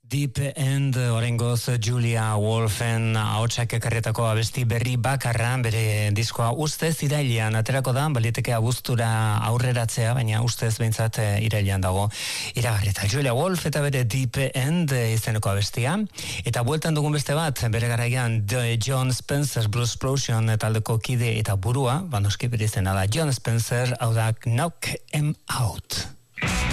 Deep End oraingoz Julia Wolfen ahotsak ekarretako abesti berri bakarra bere diskoa ustez irailean aterako da, baliteke abuztura aurreratzea, baina ustez behintzat irailean dago iragarrita. Julia Wolf eta bere Deep End izeneko abestia, eta bueltan dugun beste bat, bere garaian John Spencer Blues Explosion taldeko kide eta burua, banoski bere izena da John Spencer, hau da Knock 'em Out.